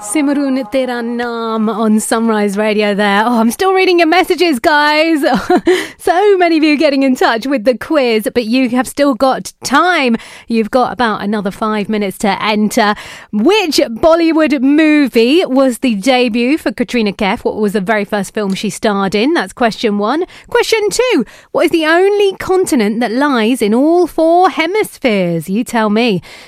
Simran Tera Naam on Sunrise Radio there. Oh, I'm still reading your messages, guys. So many of you getting in touch with the quiz, but you have still got time. You've got about another 5 minutes to enter. Which Bollywood movie was the debut for Katrina Kaif? What was the very first film she starred in? That's question 1. Question 2. What is the only continent that lies in all 4 hemispheres? You tell me.